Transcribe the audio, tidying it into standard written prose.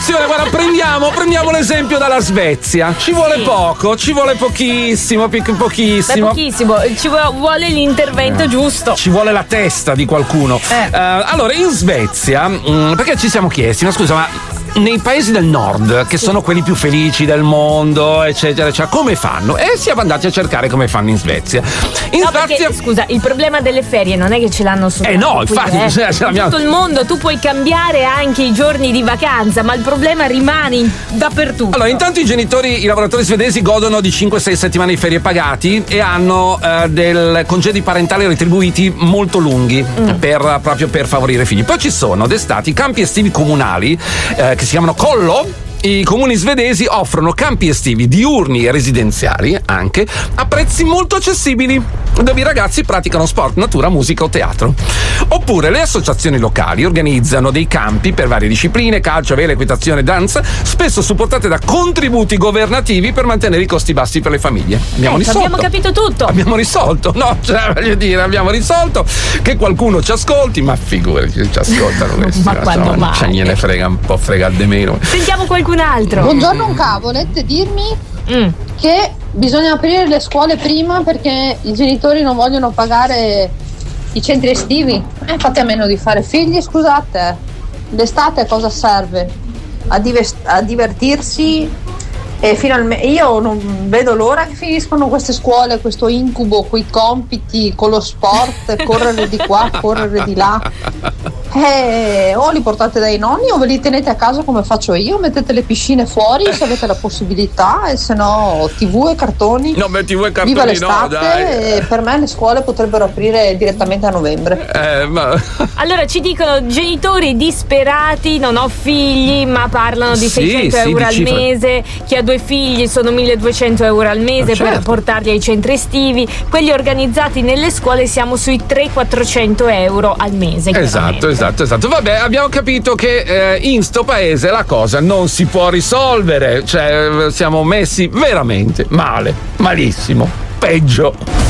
soluzione, guarda, prendiamo l'esempio dalla Svezia. Ci vuole poco, ci vuole pochissimo. Beh, pochissimo, ci vuole l'intervento giusto. Ci vuole la testa di qualcuno. Allora, in Svezia, perché ci siamo chiesti, ma scusa, ma nei paesi del nord, che sono quelli più felici del mondo, eccetera, eccetera, come fanno? E siamo andati a cercare come fanno in Svezia. In Svezia, perché, scusa, il problema delle ferie non è che ce l'hanno solo no, infatti, in tutto il mondo tu puoi cambiare anche i giorni di vacanza, ma il problema rimane dappertutto. Allora, intanto i lavoratori svedesi godono di 5-6 settimane di ferie pagati e hanno del congedi parentali retribuiti molto lunghi proprio per favorire i figli. Poi ci sono d'estate i campi estivi comunali che si chiamano Kollo. I comuni svedesi offrono campi estivi diurni e residenziali anche a prezzi molto accessibili, dove i ragazzi praticano sport, natura, musica o teatro. Oppure le associazioni locali organizzano dei campi per varie discipline, calcio, vela, equitazione, danza, spesso supportate da contributi governativi per mantenere i costi bassi per le famiglie. Abbiamo capito tutto. Abbiamo risolto, no? Cioè, voglio dire, abbiamo risolto. Che qualcuno ci ascolti, ma figurati, ci ascoltano questi. Ma quando mai? Cioè, gliene frega un po', frega di meno. Sentiamo qualcun altro. Buongiorno, un cavo, volete dirmi che bisogna aprire le scuole prima perché i genitori non vogliono pagare i centri estivi? Fate a meno di fare figli, scusate. L'estate a cosa serve? A divertirsi e finalmente io non vedo l'ora che finiscono queste scuole, questo incubo, quei compiti con lo sport, correre di qua, correre di là. O li portate dai nonni o ve li tenete a casa come faccio io, mettete le piscine fuori se avete la possibilità, e se no TV e cartoni. No, beh, TV e cartoni viva l'estate, no, dai. E per me le scuole potrebbero aprire direttamente a novembre. Allora ci dicono genitori disperati, non ho figli, ma parlano di 600 euro al mese. Chi ha 2 figli sono 1200 euro al mese per portarli ai centri estivi. Quelli organizzati nelle scuole siamo sui 300-400 euro al mese. Esatto. Vabbè, abbiamo capito che in sto paese la cosa non si può risolvere. Cioè, siamo messi veramente male, malissimo, peggio.